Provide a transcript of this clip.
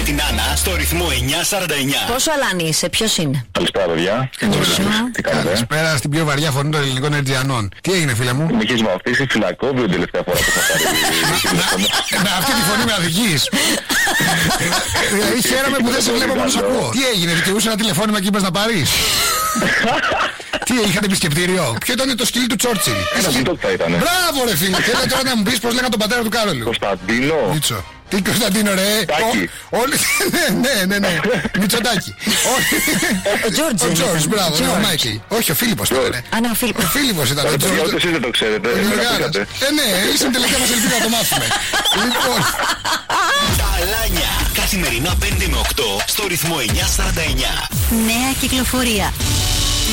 την Άννα στο ρυθμό 949. Πόσο αλάνι είσαι, ποιος είναι? Καλησπέρα, παιδιά. Τι κάνετε? Καλησπέρα στην πιο βαριά φωνή των ελληνικών Ερτζιανών. Τι έγινε, φίλε μου? Με έχεις βαφτίσει φυλακόβιο την τελευταία φορά που θα πάρει. Με αυτή τη φωνή με αδικείς. Δηλαδή χαίρομαι που δεν σε βλέπω μόνο σ' ακούω. Τι έγινε, δικαιούσε ένα τηλεφώνημα και είπες να πάρεις? Τι, είχατε επισκεπτήριο? Ποιο ήταν το σκυλί του Τσόρτσιλ? Ένα βίντεο θα ήτανε. Μπράβο ρε φίλε, θέλω τώρα να μου πεις πως λέγανε τον πατέρα του Κάρολου. Κωνσταντίνο. Μίτσο. Τι Κωνσταντίνο ρε? Τάκη. Όλοι. Ναι. Μητσοτάκη. Ο Τζόρτζ. Ο Τζόρτζ, μπράβο. Ο Μάικλ. Όχι, ο Φίλιππος τώρα. Α, ναι, ο Φίλιππος. Ο Φίλιππος ήταν. Ούτε εσείς δεν το ξέρετε. Ναι, ήσουν τελικά μας ελπίδα να το μάθουμε. Λοιπόν. Τα Αλάνια. Καθημερινά 5 με 8 στο ρυθμό 949. Νέα κυκλοφορία.